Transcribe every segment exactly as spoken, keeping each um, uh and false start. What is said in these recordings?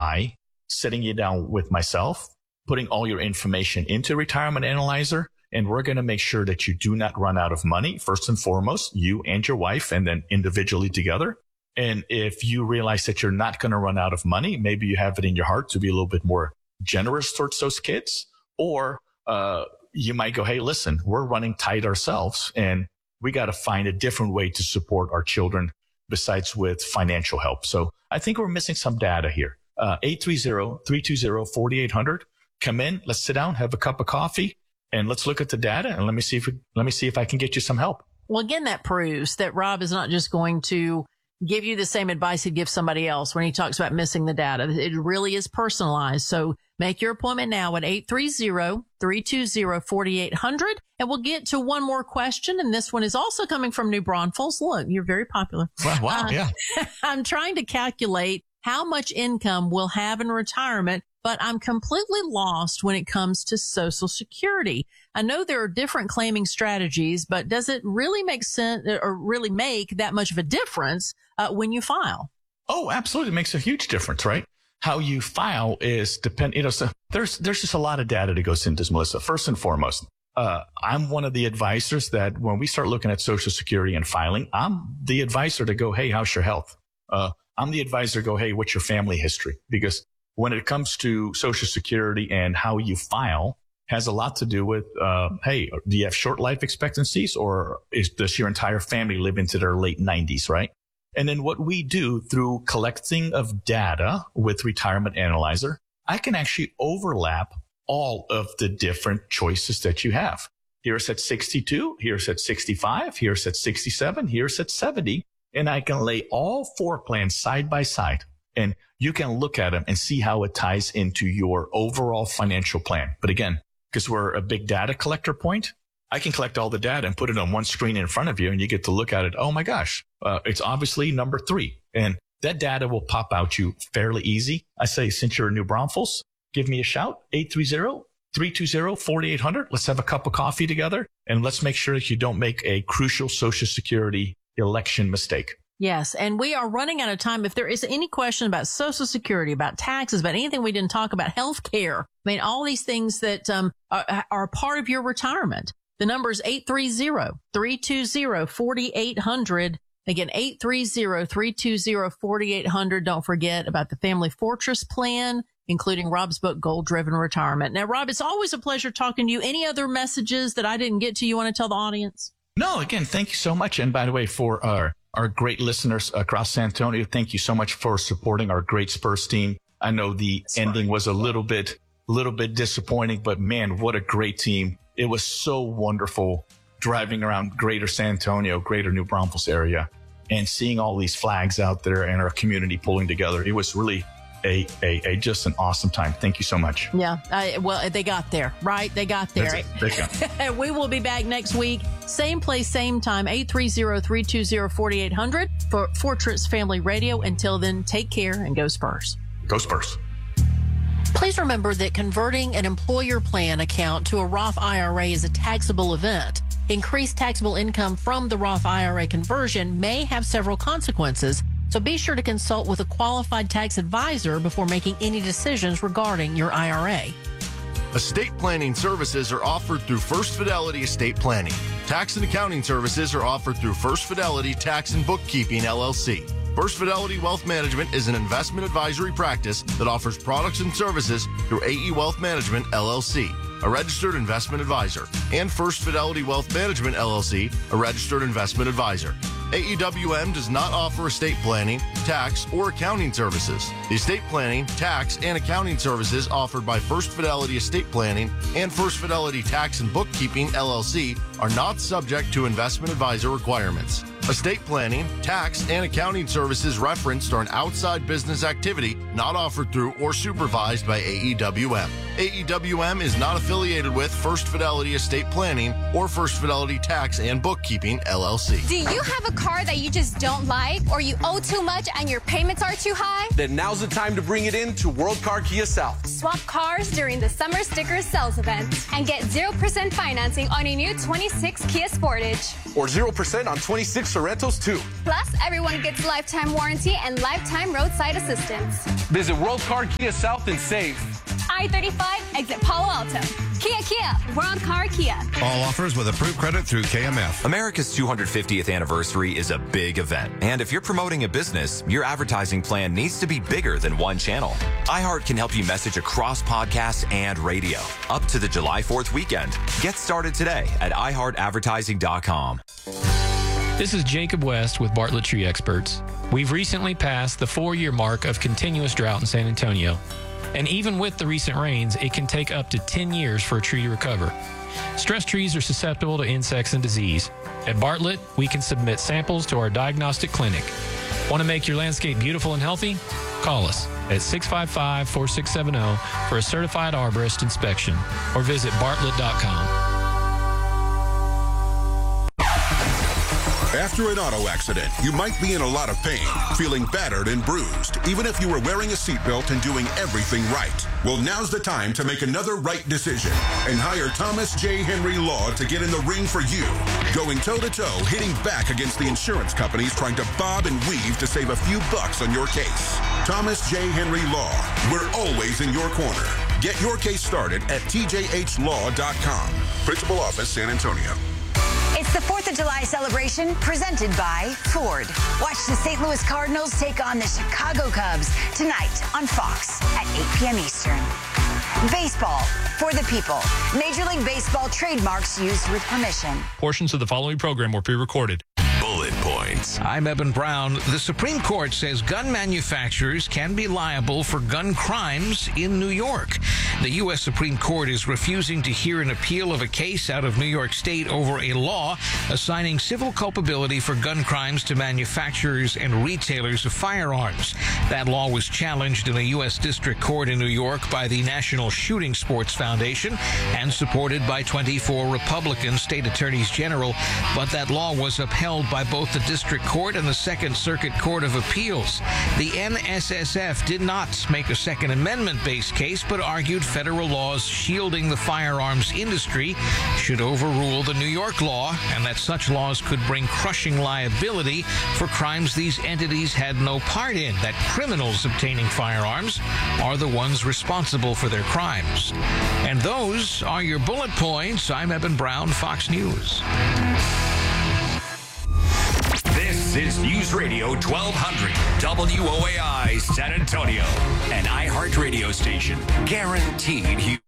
by sitting you down with myself, putting all your information into Retirement Analyzer, and we're going to make sure that you do not run out of money, first and foremost, you and your wife, and then individually together. And if you realize that you're not going to run out of money, maybe you have it in your heart to be a little bit more generous towards those kids, or uh you might go, hey, listen, we're running tight ourselves, and we got to find a different way to support our children besides with financial help. So I think we're missing some data here. Uh, eight three zero, three two zero, four eight zero zero. Come in, let's sit down, have a cup of coffee, and let's look at the data, and let me see if we, let me see if I can get you some help. Well, again, that proves that Rob is not just going to give you the same advice he'd give somebody else when he talks about missing the data. It really is personalized. So make your appointment now at eight three zero, three two zero, four eight zero zero. And we'll get to one more question. And this one is also coming from New Braunfels. Look, you're very popular. Wow, wow uh, yeah. I'm trying to calculate how much income we'll have in retirement, but I'm completely lost when it comes to Social Security. I know there are different claiming strategies, but does it really make sense or really make that much of a difference uh, when you file? Oh, absolutely. It makes a huge difference, right? How you file is depend, you know, so there's, there's just a lot of data that goes into this, Melissa. First and foremost, uh, I'm one of the advisors that when we start looking at Social Security and filing, I'm the advisor to go, hey, how's your health? Uh, I'm the advisor to go, hey, what's your family history? Because when it comes to Social Security and how you file has a lot to do with, uh, hey, do you have short life expectancies, or is, does your entire family live into their late nineties, right? And then what we do through collecting of data with Retirement Analyzer, I can actually overlap all of the different choices that you have. Here's at sixty-two, here's at sixty-five, here's at sixty-seven, here's at seventy. And I can lay all four plans side by side, and you can look at them and see how it ties into your overall financial plan. But again, because we're a big data collector point, I can collect all the data and put it on one screen in front of you, and you get to look at it. Oh my gosh, uh, it's obviously number three. And that data will pop out you fairly easy. I say, since you're in New Braunfels, give me a shout, eight three zero, three two zero, four eight zero zero. Let's have a cup of coffee together, and let's make sure that you don't make a crucial Social Security election mistake. Yes. And we are running out of time. If there is any question about Social Security, about taxes, about anything we didn't talk about, health care, I mean, all these things that um, are, are a part of your retirement, the number is eight three zero, three two zero, four eight zero zero. Again, eight three zero, three two zero, four eight zero zero. Don't forget about the Family Fortress Plan, including Rob's book, Goal Driven Retirement. Now, Rob, it's always a pleasure talking to you. Any other messages that I didn't get to you want to tell the audience? No, again, thank you so much. And by the way, for our, our great listeners across San Antonio, thank you so much for supporting our great Spurs team. I know the That's ending right. was a little bit, little bit disappointing, but man, what a great team. It was so wonderful driving around greater San Antonio, greater New Braunfels area, and seeing all these flags out there and our community pulling together. It was really A, a, a just an awesome time. Thank you so much. Yeah. Uh, well, they got there, right? They got there. They got. We will be back next week. Same place, same time, eight three zero, three two zero, four eight zero zero for Fortress Family Radio. Until then, take care and go Spurs. Go Spurs. Please remember that converting an employer plan account to a Roth I R A is a taxable event. Increased taxable income from the Roth I R A conversion may have several consequences. So be sure to consult with a qualified tax advisor before making any decisions regarding your I R A. Estate planning services are offered through First Fidelity Estate Planning. Tax and accounting services are offered through First Fidelity Tax and Bookkeeping, L L C. First Fidelity Wealth Management is an investment advisory practice that offers products and services through A E Wealth Management, L L C, a registered investment advisor, and First Fidelity Wealth Management, L L C, a registered investment advisor. A E W M does not offer estate planning, tax, or accounting services. The estate planning, tax, and accounting services offered by First Fidelity Estate Planning and First Fidelity Tax and Bookkeeping, L L C, are not subject to investment advisor requirements. Estate planning, tax, and accounting services referenced are an outside business activity not offered through or supervised by A E W M. A E W M is not affiliated with First Fidelity Estate Planning or First Fidelity Tax and Bookkeeping, L L C. Do you have a car that you just don't like, or you owe too much and your payments are too high? Then now's the time to bring it in to World Car Kia South. Swap cars during the Summer Stickers Sales event and get zero percent financing on a new twenty-six Kia Sportage. Or zero percent on twenty-six Sorrentos, too. Plus, everyone gets lifetime warranty and lifetime roadside assistance. Visit World Car Kia South and save. I thirty-five, exit Palo Alto. Kia Kia, World Car Kia. All offers with approved credit through K M F. America's two hundred fiftieth anniversary is a big event. And if you're promoting a business, your advertising plan needs to be bigger than one channel. iHeart can help you message across podcasts and radio. Up to the July fourth weekend. Get started today at i heart advertising dot com. This is Jacob West with Bartlett Tree Experts. We've recently passed the four-year mark of continuous drought in San Antonio. And even with the recent rains, it can take up to ten years for a tree to recover. Stressed trees are susceptible to insects and disease. At Bartlett, we can submit samples to our diagnostic clinic. Want to make your landscape beautiful and healthy? Call us at six five five, four six seven zero for a certified arborist inspection or visit bartlett dot com. After an auto accident, you might be in a lot of pain, feeling battered and bruised, even if you were wearing a seatbelt and doing everything right. Well, now's the time to make another right decision and hire Thomas J. Henry Law to get in the ring for you. Going toe-to-toe, hitting back against the insurance companies trying to bob and weave to save a few bucks on your case. Thomas J. Henry Law. We're always in your corner. Get your case started at T J H law dot com. Principal Office, San Antonio. It's the fourth of July celebration presented by Ford. Watch the Saint Louis Cardinals take on the Chicago Cubs tonight on Fox at eight p.m. Eastern. Baseball for the people. Major League Baseball trademarks used with permission. Portions of the following program were pre-recorded. Bullet points. I'm Eben Brown. The Supreme Court says gun manufacturers can be liable for gun crimes in New York. The U S Supreme Court is refusing to hear an appeal of a case out of New York State over a law assigning civil culpability for gun crimes to manufacturers and retailers of firearms. That law was challenged in a U S District Court in New York by the National Shooting Sports Foundation and supported by twenty-four Republican state attorneys general, but that law was upheld by both the District Court and the Second Circuit Court of Appeals. The N S S F did not make a Second Amendment-based case, but argued federal laws shielding the firearms industry should overrule the New York law, and that such laws could bring crushing liability for crimes these entities had no part in, that criminals obtaining firearms are the ones responsible for their crimes. And those are your bullet points. I'm Eben Brown, Fox News. This is News Radio twelve hundred W O A I San Antonio, an iHeart radio station guaranteed huge.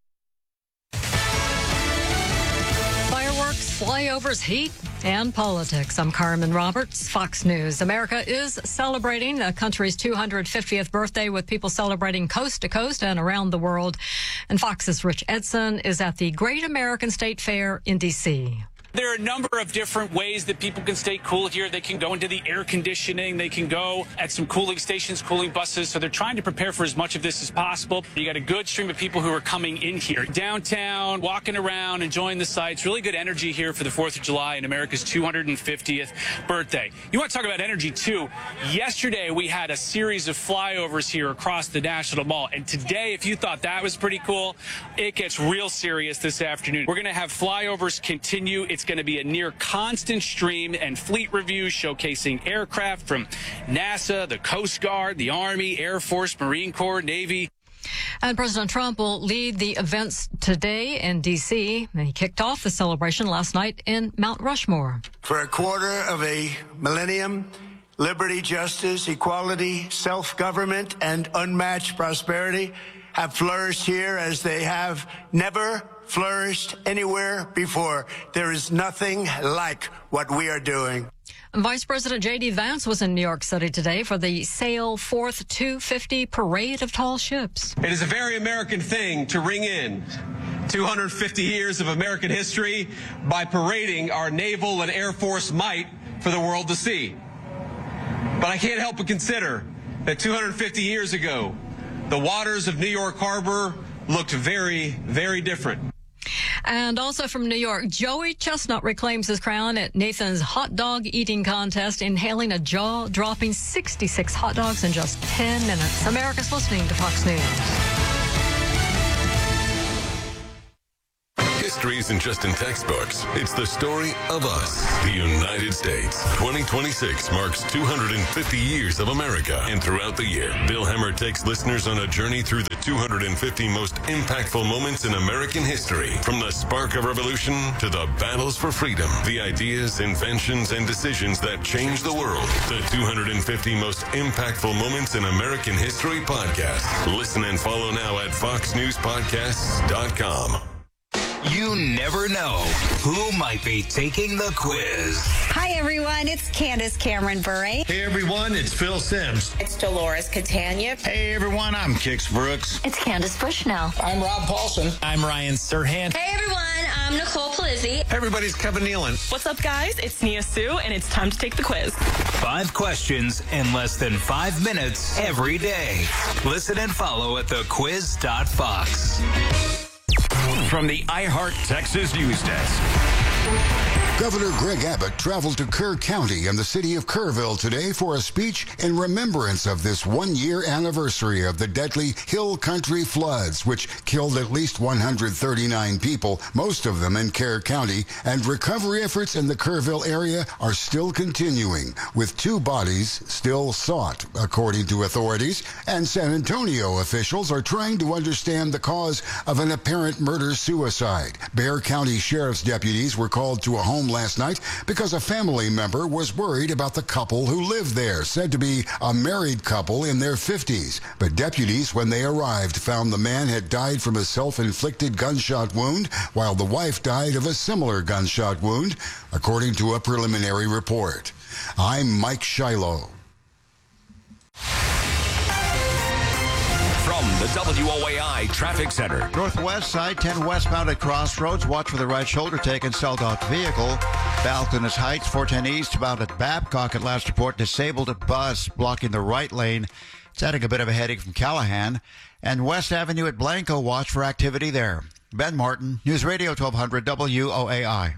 Fireworks, flyovers, heat, and politics. I'm Carmen Roberts, Fox News. America is celebrating the country's two hundred fiftieth birthday with people celebrating coast to coast and around the world. And Fox's Rich Edson is at the Great American State Fair in D C There are a number of different ways that people can stay cool here. They can go into the air conditioning. They can go at some cooling stations, cooling buses. So they're trying to prepare for as much of this as possible. You got a good stream of people who are coming in here. Downtown, walking around, enjoying the sights. Really good energy here for the fourth of July and America's two hundred fiftieth birthday. You want to talk about energy, too? Yesterday, we had a series of flyovers here across the National Mall. And today, if you thought that was pretty cool, it gets real serious this afternoon. We're going to have flyovers continue. It's It's going to be a near constant stream and fleet reviews showcasing aircraft from NASA, the Coast Guard, the Army, Air Force, Marine Corps, Navy. And President Trump will lead the events today in D C And he kicked off the celebration last night in Mount Rushmore. For a quarter of a millennium, liberty, justice, equality, self-government, and unmatched prosperity have flourished here as they have never flourished anywhere before. There is nothing like what we are doing. Vice President J D Vance was in New York City today for the Sail Fourth two fifty Parade of Tall Ships. It is a very American thing to ring in two hundred fifty years of American history by parading our naval and Air Force might for the world to see. But I can't help but consider that two hundred fifty years ago, the waters of New York Harbor looked very, very different. And also from New York, Joey Chestnut reclaims his crown at Nathan's hot dog eating contest, inhaling a jaw-dropping sixty-six hot dogs in just ten minutes. America's listening to Fox News. History isn't just in textbooks. It's the story of us, the United States. twenty twenty-six marks two hundred fifty years of America. And throughout the year, Bill Hemmer takes listeners on a journey through the two hundred fifty most impactful moments in American history. From the spark of revolution to the battles for freedom, the ideas, inventions, and decisions that changed the world. The two hundred fifty most impactful moments in American history podcast. Listen and follow now at fox news podcasts dot com. You never know who might be taking the quiz. Hi, everyone. It's Candace Cameron Bure. Hey, everyone. It's Phil Sims. It's Dolores Catania. Hey, everyone. I'm Kix Brooks. It's Candace Bushnell. I'm Rob Paulson. I'm Ryan Serhant. Hey, everyone. I'm Nicole Palizzi. Hey, everybody. It's Kevin Nealon. What's up, guys? It's Nia Sue, and it's time to take the quiz. Five questions in less than five minutes every day. Listen and follow at the quiz dot fox. From the iHeart Texas News Desk. Governor Greg Abbott traveled to Kerr County and the city of Kerrville today for a speech in remembrance of this one-year anniversary of the deadly Hill Country floods, which killed at least one hundred thirty-nine people, most of them in Kerr County, and recovery efforts in the Kerrville area are still continuing, with two bodies still sought, according to authorities, and San Antonio officials are trying to understand the cause of an apparent murder-suicide. Bexar County Sheriff's deputies were called to a home last night because a family member was worried about the couple who lived there, said to be a married couple in their fifties. But deputies, when they arrived, found the man had died from a self-inflicted gunshot wound, while the wife died of a similar gunshot wound, according to a preliminary report. I'm Mike Shiloh. From the W O A I Traffic Center. Northwest side, ten westbound at Crossroads. Watch for the right shoulder taken, south-out vehicle. Balcones Heights, four ten eastbound at Babcock. At last report, disabled a bus blocking the right lane. It's adding a bit of a headache from Callahan. And West Avenue at Blanco, watch for activity there. Ben Martin, News Radio twelve hundred W O A I.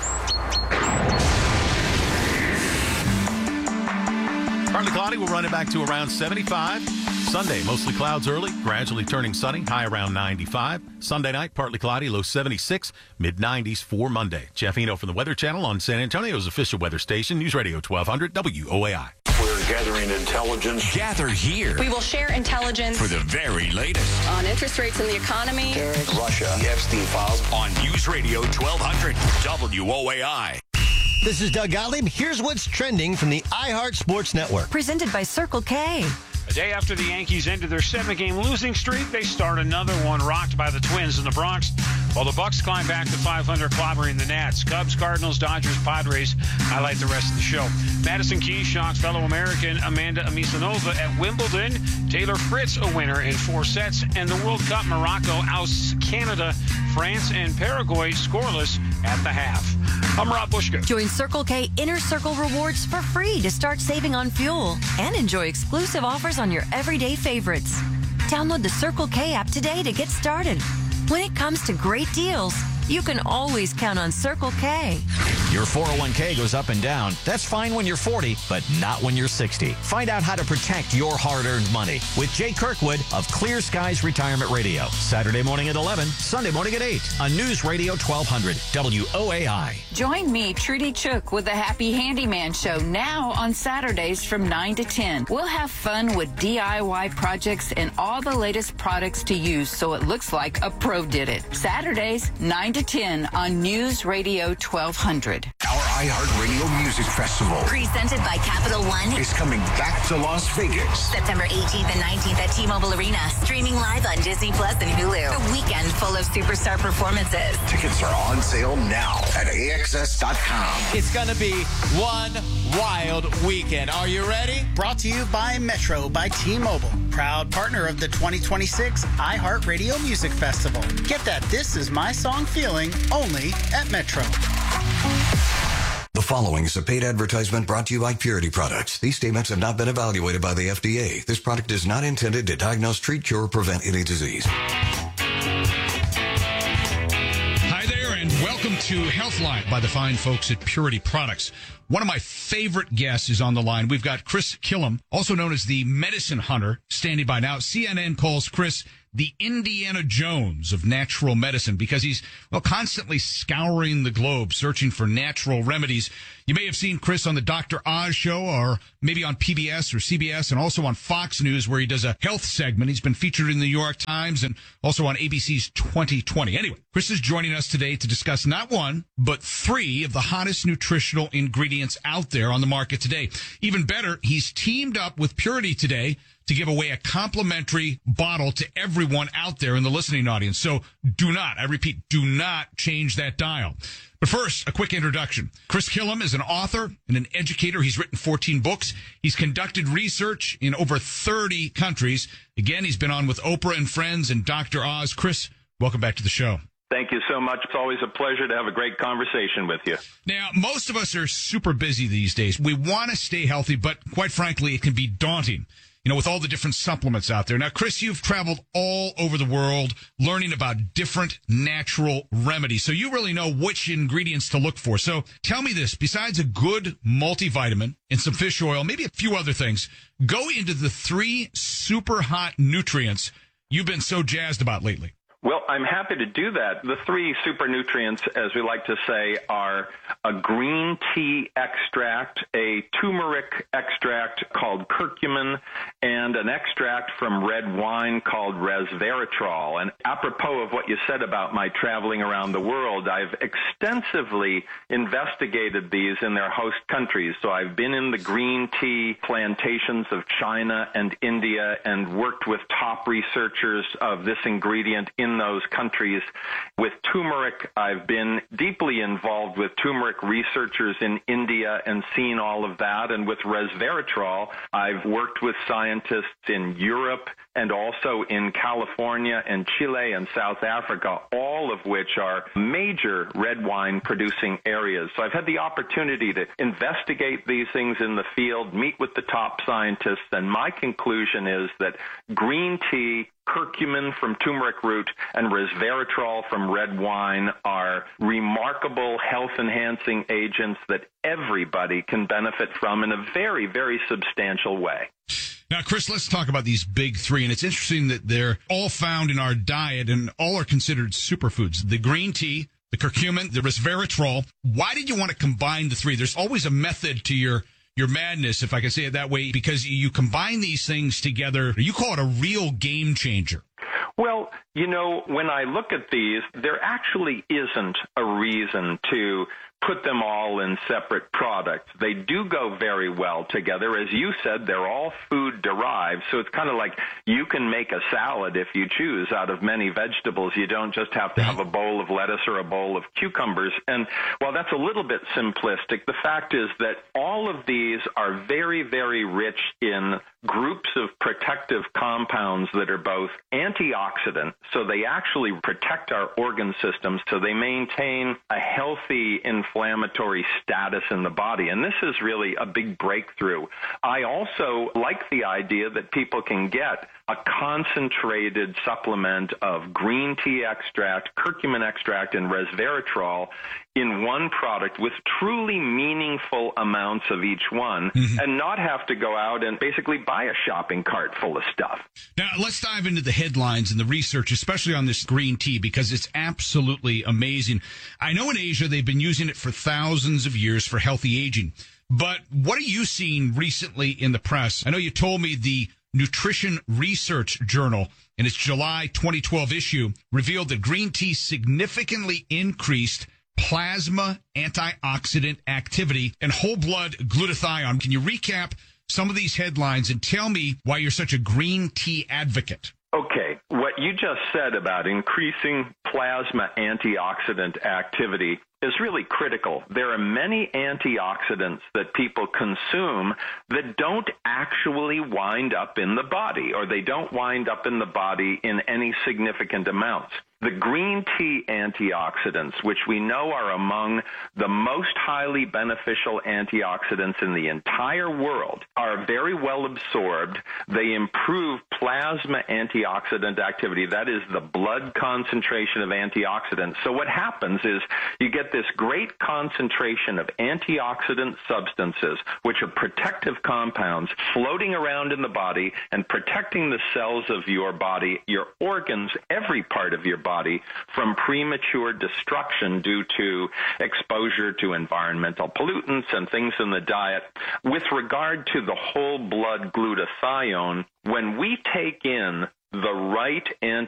Partly cloudy, we'll run it back to around seventy-five. Sunday, mostly clouds early, gradually turning sunny, high around ninety-five. Sunday night, partly cloudy, low seventy-six, mid nineties for Monday. Jeff Eno from the Weather Channel on San Antonio's official weather station, News Radio twelve hundred W O A I. We're gathering intelligence. Gather here. We will share intelligence for the very latest on interest rates in the economy. Russia, the Epstein files on News Radio twelve hundred W O A I. This is Doug Gottlieb. Here's what's trending from the iHeart Sports Network. Presented by Circle K. A day after the Yankees ended their seven-game losing streak, they start another one rocked by the Twins in the Bronx, while the Bucks climb back to five hundred, clobbering the Nats. Cubs, Cardinals, Dodgers, Padres highlight the rest of the show. Madison Keys shocks fellow American Amanda Amisanova at Wimbledon. Taylor Fritz a winner in four sets. And the World Cup, Morocco ousts Canada. France and Paraguay scoreless at the half. I'm Rob Bushko. Join Circle K Inner Circle Rewards for free to start saving on fuel and enjoy exclusive offers on your everyday favorites. Download the Circle K app today to get started. When it comes to great deals, you can always count on Circle K. Your four oh one k goes up and down. That's fine when you're forty, but not when you're sixty. Find out how to protect your hard-earned money with Jay Kirkwood of Clear Skies Retirement Radio. Saturday morning at eleven, Sunday morning at eight on News Radio twelve hundred W O A I. Join me, Trudy Chook, with the Happy Handyman Show now on Saturdays from nine to ten. We'll have fun with D I Y projects and all the latest products to use so it looks like a pro did it. Saturdays, nine to ten on News Radio twelve hundred. Our iHeartRadio Music Festival, Presented by Capital One, is coming back to Las Vegas. September eighteenth and nineteenth at T-Mobile Arena. Streaming live on Disney Plus and Hulu. A weekend full of superstar performances. Tickets are on sale now at A X S dot com. It's going to be one wild weekend. Are you ready? Brought to you by Metro by T-Mobile. Proud partner of the twenty twenty-six iHeartRadio Music Festival. Get that This Is My Song feeling only at Metro. The following is a paid advertisement brought to you by Purity Products. These statements have not been evaluated by the F D A. This product is not intended to diagnose, treat, cure, or prevent any disease. to Healthline by the fine folks at Purity Products. One of my favorite guests is on the line. We've got Chris Killam, also known as the Medicine Hunter, standing by now. C N N calls Chris the Indiana Jones of natural medicine because he's, well, constantly scouring the globe searching for natural remedies. You may have seen Chris on the Doctor Oz show or maybe on P B S or C B S and also on Fox News where he does a health segment. He's been featured in the New York Times and also on A B C's twenty twenty. Anyway, Chris is joining us today to discuss not one, but three of the hottest nutritional ingredients out there on the market today. Even better, he's teamed up with Purity today to give away a complimentary bottle to everyone out there in the listening audience. So do not, I repeat, do not change that dial. But first, a quick introduction. Chris Killam is an author and an educator. He's written fourteen books. He's conducted research in over thirty countries. Again, he's been on with Oprah and Friends and Doctor Oz. Chris, welcome back to the show. Thank you so much. It's always a pleasure to have a great conversation with you. Now, most of us are super busy these days. We want to stay healthy, but quite frankly, it can be daunting, you know, with all the different supplements out there. Now, Chris, you've traveled all over the world learning about different natural remedies. So you really know which ingredients to look for. So tell me this, besides a good multivitamin and some fish oil, maybe a few other things, go into the three super hot nutrients you've been so jazzed about lately. Well, I'm happy to do that. The three super nutrients, as we like to say, are a green tea extract, a turmeric extract called curcumin, and an extract from red wine called resveratrol. And apropos of what you said about my traveling around the world, I've extensively investigated these in their host countries. So I've been in the green tea plantations of China and India and worked with top researchers of this ingredient in those countries. With turmeric, I've been deeply involved with turmeric researchers in India and seen all of that. And with resveratrol, I've worked with scientists in Europe and also in California and Chile and South Africa, all of which are major red wine producing areas. So I've had the opportunity to investigate these things in the field, meet with the top scientists, and my conclusion is that green tea, curcumin from turmeric root, and resveratrol from red wine are remarkable health-enhancing agents that everybody can benefit from in a very, very substantial way. Now, Chris, let's talk about these big three. And it's interesting that they're all found in our diet and all are considered superfoods. The green tea, the curcumin, the resveratrol. Why did you want to combine the three? There's always a method to your your madness, if I can say it that way, because you combine these things together. You call it a real game changer. Well, you know, when I look at these, there actually isn't a reason to put them all in separate products. They do go very well together. As you said, they're all food derived, so it's kind of like you can make a salad if you choose out of many vegetables. You don't just have to have a bowl of lettuce or a bowl of cucumbers. And while that's a little bit simplistic, the fact is that all of these are very, very rich in groups of protective compounds that are both antioxidant, so they actually protect our organ systems, so they maintain a healthy inflammatory status in the body. And this is really a big breakthrough. I also like the idea that people can get a concentrated supplement of green tea extract, curcumin extract, and resveratrol in one product with truly meaningful amounts of each one, mm-hmm. and not have to go out and basically buy a shopping cart full of stuff. Now, let's dive into the headlines and the research, especially on this green tea, because it's absolutely amazing. I know in Asia they've been using it for thousands of years for healthy aging. But what are you seeing recently in the press? I know you told me the Nutrition Research Journal in its July twenty twelve issue revealed that green tea significantly increased plasma antioxidant activity and whole blood glutathione. Can you recap some of these headlines and tell me why you're such a green tea advocate? Okay, what you just said about increasing plasma antioxidant activity is really critical. There are many antioxidants that people consume that don't actually wind up in the body, or they don't wind up in the body in any significant amounts. The green tea antioxidants, which we know are among the most highly beneficial antioxidants in the entire world, are very well absorbed. They improve plasma antioxidant activity. That is the blood concentration of antioxidants. So what happens is you get this great concentration of antioxidant substances, which are protective compounds floating around in the body and protecting the cells of your body, your organs, every part of your body from premature destruction due to exposure to environmental pollutants and things in the diet. With regard to the whole blood glutathione, when we take in the right